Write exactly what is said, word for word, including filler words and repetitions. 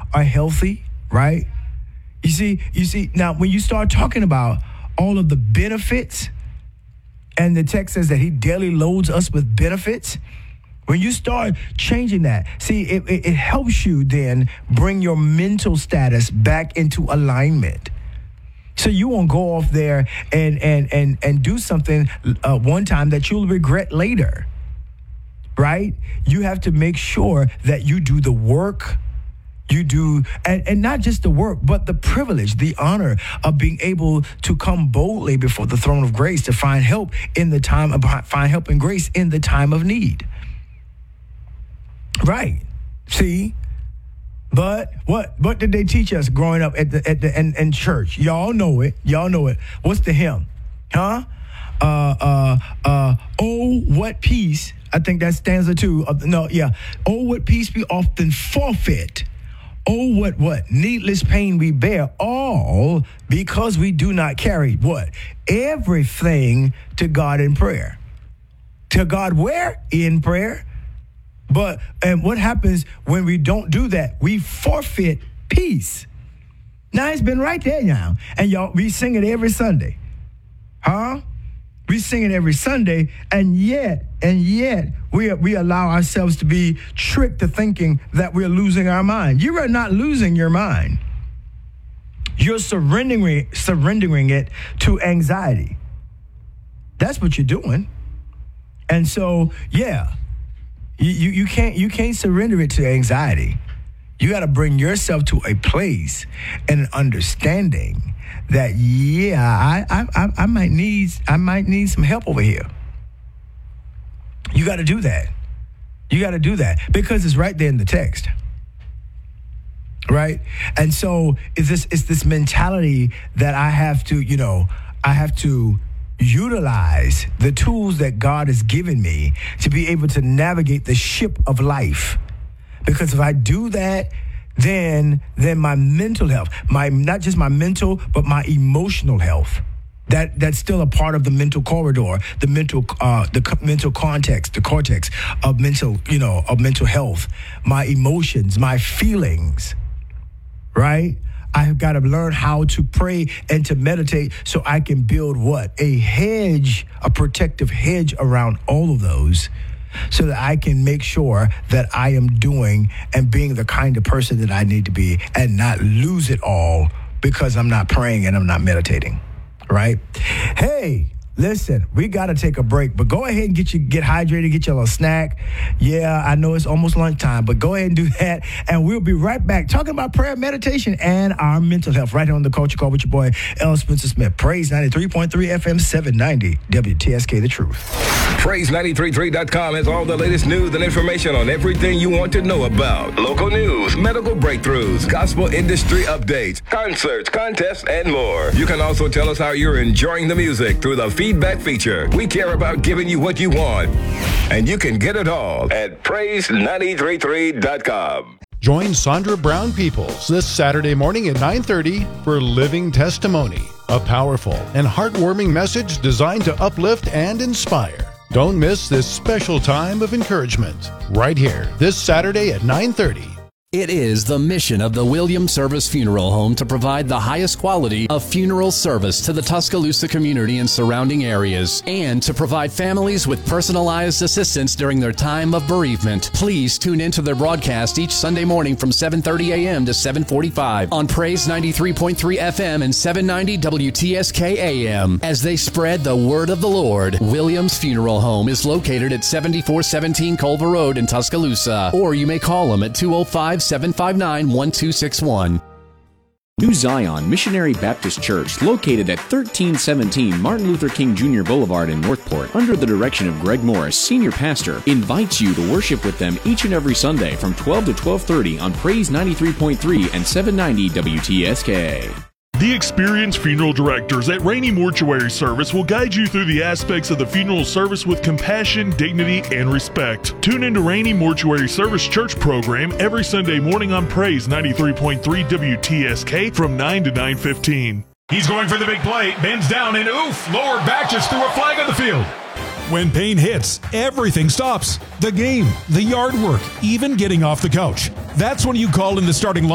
are healthy, right? You see, you see, now when you start talking about all of the benefits, and the text says that he daily loads us with benefits, when you start changing that, see, it, it, it helps you then bring your mental status back into alignment. So you won't go off there and and and and do something uh, one time that you'll regret later, right? You have to make sure that you do the work, you do, and, and not just the work, but the privilege, the honor of being able to come boldly before the throne of grace to find help in the time of, find help and grace in the time of need. Right? See? But what what did they teach us growing up at the at the in, in church? Y'all know it. Y'all know it. What's the hymn? Huh? Uh uh uh oh, what peace. I think that's stanza two. Of, no, yeah. Oh, what peace we often forfeit. Oh, what what needless pain we bear, all because we do not carry what? Everything to God in prayer. To God where? In prayer. But, and what happens when we don't do that? We forfeit peace. Now, it's been right there now. And y'all, we sing it every Sunday. Huh? We sing it every Sunday, and yet, and yet, we we allow ourselves to be tricked to thinking that we're losing our mind. You are not losing your mind. You're surrendering, surrendering it to anxiety. That's what you're doing. And so, yeah. You, you you can't you can't surrender it to anxiety. You got to bring yourself to a place and an understanding that yeah, I, I I I might need I might need some help over here. You got to do that. You got to do that because it's right there in the text, right? And so is this it's this mentality that I have to you know I have to. utilize the tools that God has given me to be able to navigate the ship of life. Because if I do that, then then my mental health, my not just my mental, but my emotional health, that that's still a part of the mental corridor, the mental uh, the co- mental context, the cortex of mental, you know, of mental health, my emotions, my feelings, right? I've got to learn how to pray and to meditate so I can build what? A hedge, a protective hedge around all of those so that I can make sure that I am doing and being the kind of person that I need to be and not lose it all because I'm not praying and I'm not meditating, right? Hey, listen, we got to take a break, but go ahead and get you get hydrated, get your little snack. Yeah, I know it's almost lunchtime, but go ahead and do that, and we'll be right back talking about prayer, meditation, and our mental health right here on The Culture Call with your boy, L. Spencer Smith. Praise ninety-three point three F M, seven ninety W T S K, The Truth. Praise nine three three dot com has all the latest news and information on everything you want to know about. Local news, medical breakthroughs, gospel industry updates, concerts, contests, and more. You can also tell us how you're enjoying the music through the feedback feature. We care about giving you what you want, and you can get it all at praise nine three three dot com. Join Sandra Brown Peoples this Saturday morning at nine thirty for Living Testimony, a powerful and heartwarming message designed to uplift and inspire. Don't miss this special time of encouragement right here this Saturday at nine thirty. It is the mission of the Williams Service Funeral Home to provide the highest quality of funeral service to the Tuscaloosa community and surrounding areas, and to provide families with personalized assistance during their time of bereavement. Please tune into their broadcast each Sunday morning from seven thirty a.m. to seven forty-five on Praise ninety-three point three F M and seven ninety W T S K A M as they spread the word of the Lord. Williams Funeral Home is located at seventy-four seventeen Culver Road in Tuscaloosa, or you may call them at two oh five, seven five nine, one two six one. New Zion Missionary Baptist Church, located at thirteen seventeen Martin Luther King Junior Boulevard in Northport, under the direction of Greg Morris, Senior Pastor, invites you to worship with them each and every Sunday from twelve to twelve thirty on Praise ninety-three point three and seven ninety W T S K. The experienced funeral directors at Rainey Mortuary Service will guide you through the aspects of the funeral service with compassion, dignity, and respect. Tune into Rainey Mortuary Service Church program every Sunday morning on Praise ninety-three point three W T S K from nine to nine fifteen. He's going for the big play, bends down, and oof, lower back just threw a flag on the field. When pain hits, everything stops. The game, the yard work, even getting off the couch. That's when you call in the starting line.